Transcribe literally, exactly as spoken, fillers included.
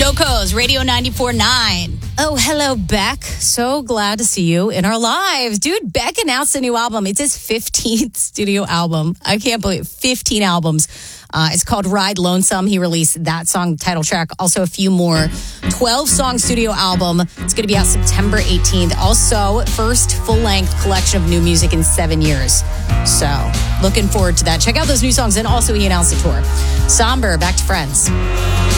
Locos, Radio ninety-four point nine. Oh, hello, Beck. So glad to see you in our lives. Dude, Beck announced a new album. It's his fifteenth studio album. I can't believe it. fifteen albums. Uh, it's called Ride Lonesome. He released that song, title track, also a few more. twelve-song studio album. It's going to be out September eighteenth. Also, first full-length collection of new music in seven years. So, looking forward to that. Check out those new songs. And also, he announced a tour. Somber, back to Friends.